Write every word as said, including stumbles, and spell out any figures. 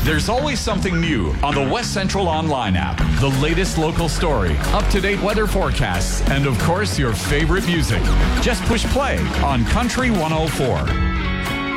There's always something new on the West Central Online app. The latest local story, up-to-date weather forecasts, and of course, your favorite music. Just push play on Country one oh four.